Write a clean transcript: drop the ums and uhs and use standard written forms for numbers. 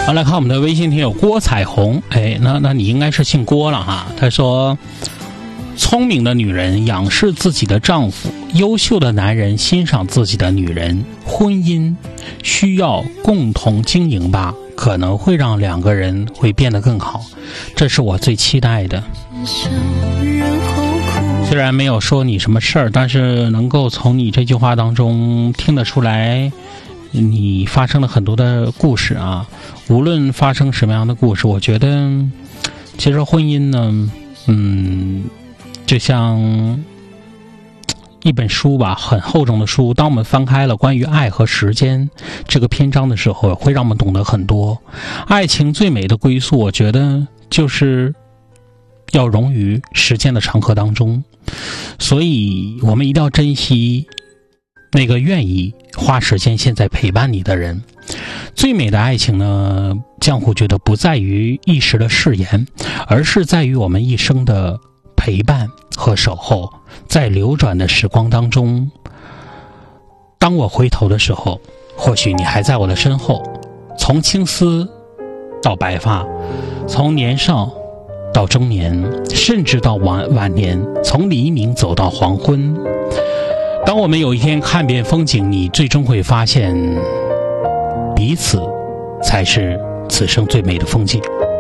好，来看我们的微信听友郭彩虹，那你应该是姓郭了哈。他说，聪明的女人仰视自己的丈夫，优秀的男人欣赏自己的女人。婚姻需要共同经营吧，可能会让两个人会变得更好，这是我最期待的。虽然没有说你什么事儿，但是能够从你这句话当中听得出来，你发生了很多的故事啊。无论发生什么样的故事，我觉得其实婚姻呢，就像一本书吧，很厚重的书，当我们翻开了关于爱和时间这个篇章的时候，会让我们懂得很多。爱情最美的归宿，我觉得就是要融于时间的长河当中，所以我们一定要珍惜那个愿意花时间现在陪伴你的人。最美的爱情呢，江湖觉得不在于一时的誓言，而是在于我们一生的陪伴和守候。在流转的时光当中，当我回头的时候，或许你还在我的身后。从青丝到白发，从年少到中年，甚至到晚年，从黎明走到黄昏。当我们有一天看遍风景，你最终会发现，彼此才是此生最美的风景。